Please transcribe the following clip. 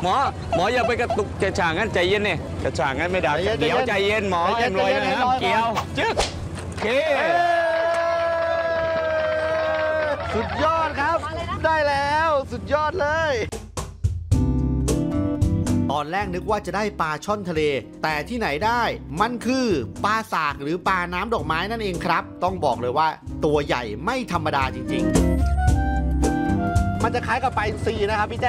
หมออย่าไปกระตุกกระช่างงั้นใจเย็นเนี่ยกระช่างงั้นไม่ได้เดี๋ยวใจเย็นหมอเอ็มลอยนะครับเกี่ยวจึ๊กโอเคสุดยอดครับได้แล้วสุดยอดเลยตอนแรกนึกว่าจะได้ปลาช่อนทะเลแต่ที่ไหนได้มันคือปลาสากหรือปลาน้ำดอกไม้นั่นเองครับต้องบอกเลยว่าตัวใหญ่ไม่ธรรมดาจริงๆมันจะคล้ายกับปลาอินทรีนะครับพี่แจ้